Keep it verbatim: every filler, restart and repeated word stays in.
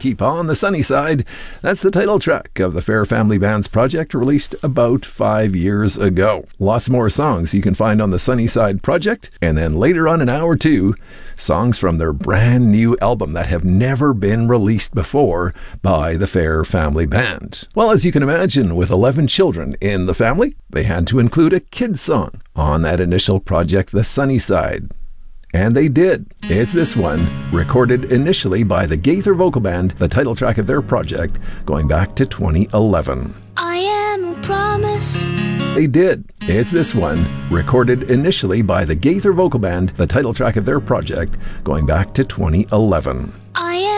Keep on the Sunny Side. That's the title track of the Fair Family Band's project, released about five years ago. Lots more songs you can find on the Sunny Side project, and then later on in hour two, songs from their brand new album that have never been released before by the Fair Family Band. Well, as you can imagine, with eleven children in the family, they had to include a kid's song on that initial project, The Sunny Side. And they did. It's this one, recorded initially by the Gaither Vocal Band, the title track of their project, going back to twenty eleven. I am a promise. They did. It's this one, recorded initially by the Gaither Vocal Band, the title track of their project, going back to twenty eleven.